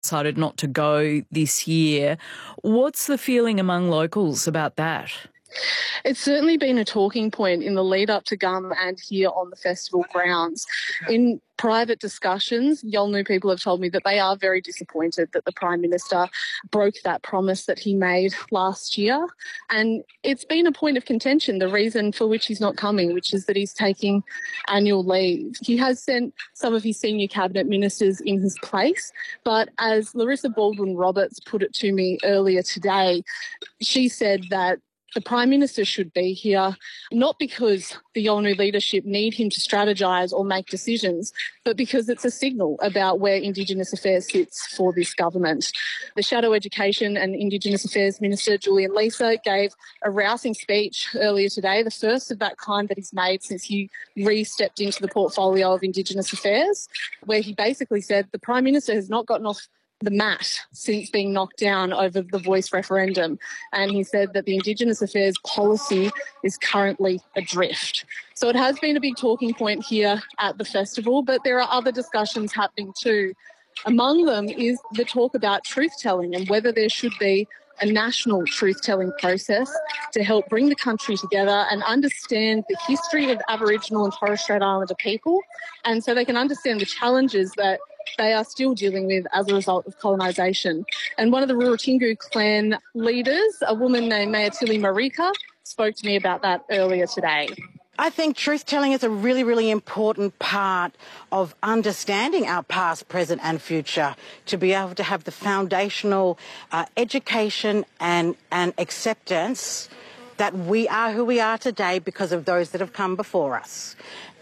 decided not to go this year. What's the feeling among locals about that? It's certainly been a talking point in the lead up to Gum and here on the festival grounds. In private discussions, Yolngu people have told me that they are very disappointed that the Prime Minister broke that promise that he made last year. And it's been a point of contention, the reason for which he's not coming, which is that he's taking annual leave. He has sent some of his senior cabinet ministers in his place, but as Larissa Baldwin-Roberts put it to me earlier today, she said that the Prime Minister should be here, not because the Yolngu leadership need him to strategise or make decisions, but because it's a signal about where Indigenous Affairs sits for this government. The Shadow Education and Indigenous Affairs Minister, Julian Leeser, gave a rousing speech earlier today, the first of that kind that he's made since he re-stepped into the portfolio of Indigenous Affairs, where he basically said the Prime Minister has not gotten off the mat since being knocked down over the Voice referendum. And he said that the Indigenous Affairs policy is currently adrift. So it has been a big talking point here at the festival, but there are other discussions happening too. Among them is the talk about truth-telling and whether there should be a national truth-telling process to help bring the country together and understand the history of Aboriginal and Torres Strait Islander people, and so they can understand the challenges that they are still dealing with as a result of colonisation. And one of the Rurutingu clan leaders, a woman named Mayatili Marika, spoke to me about that earlier today. I think truth-telling is a really, really important part of understanding our past, present and future, to be able to have the foundational education and acceptance that we are who we are today because of those that have come before us.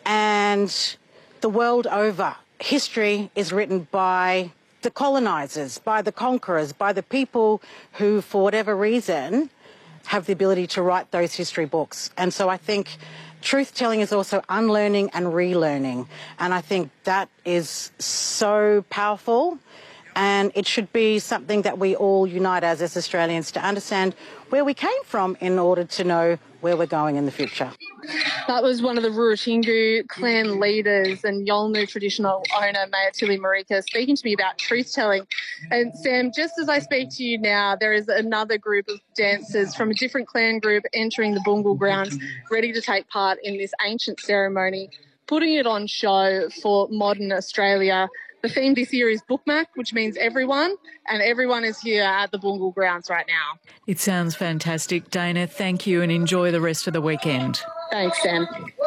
And the world over, history is written by the colonisers, by the conquerors, by the people who, for whatever reason, have the ability to write those history books. And so I think truth-telling is also unlearning and relearning. And I think that is so powerful, and it should be something that we all unite as Australians to understand where we came from in order to know where we're going in the future. That was one of the Rurutingu clan leaders and Yolngu traditional owner, Mayatili Marika, speaking to me about truth-telling. And Sam, just as I speak to you now, there is another group of dancers from a different clan group entering the Bungal grounds, ready to take part in this ancient ceremony, putting it on show for modern Australia. The theme this year is Bookmak, which means everyone, and everyone is here at the Bungal grounds right now. It sounds fantastic, Dana. Thank you and enjoy the rest of the weekend. Thanks, Sam.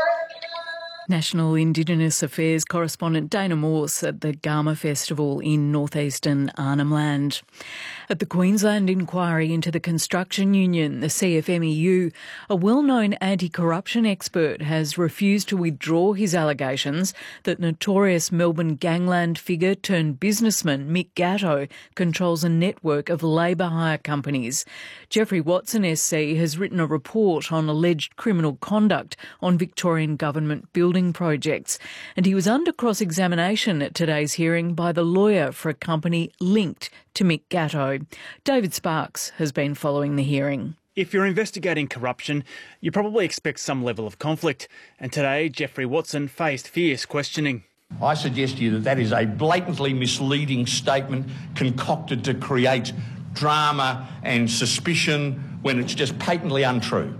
National Indigenous Affairs correspondent Dana Morse at the Garma Festival in northeastern Arnhem Land. At the Queensland inquiry into the construction union, the CFMEU, a well-known anti-corruption expert has refused to withdraw his allegations that notorious Melbourne gangland figure turned businessman Mick Gatto controls a network of labour hire companies. Jeffrey Watson SC has written a report on alleged criminal conduct on Victorian government building projects, and he was under cross-examination at today's hearing by the lawyer for a company linked to Mick Gatto. David Sparks has been following the hearing. If you're investigating corruption, you probably expect some level of conflict, and today Jeffrey Watson faced fierce questioning. I suggest to you that that is a blatantly misleading statement concocted to create drama and suspicion when it's just patently untrue.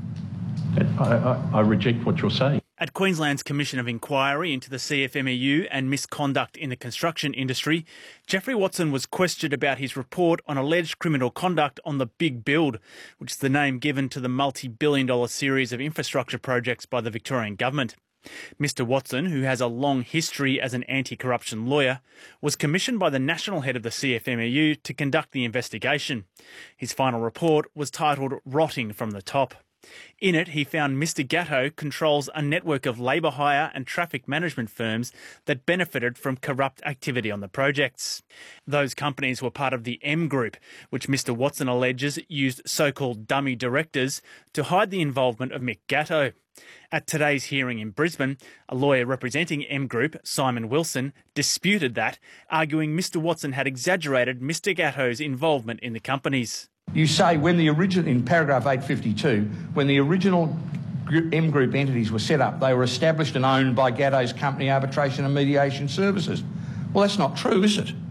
I reject what you're saying. At Queensland's Commission of Inquiry into the CFMEU and misconduct in the construction industry, Jeffrey Watson was questioned about his report on alleged criminal conduct on the Big Build, which is the name given to the multi-billion-dollar series of infrastructure projects by the Victorian government. Mr Watson, who has a long history as an anti-corruption lawyer, was commissioned by the national head of the CFMEU to conduct the investigation. His final report was titled Rotting from the Top. In it, he found Mr Gatto controls a network of labour hire and traffic management firms that benefited from corrupt activity on the projects. Those companies were part of the M Group, which Mr Watson alleges used so-called dummy directors to hide the involvement of Mick Gatto. At today's hearing in Brisbane, a lawyer representing M Group, Simon Wilson, disputed that, arguing Mr Watson had exaggerated Mr Gatto's involvement in the companies. You say in paragraph 852, when the original M Group entities were set up, they were established and owned by Gatto's company Arbitration and Mediation Services. Well, that's not true, is it?